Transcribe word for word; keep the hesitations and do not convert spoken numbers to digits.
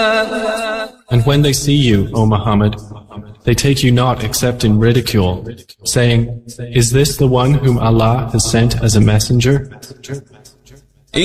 And when they see you, O Muhammad, they take you not except in ridicule, saying, "Is this the one whom Allah has sent as a messenger?"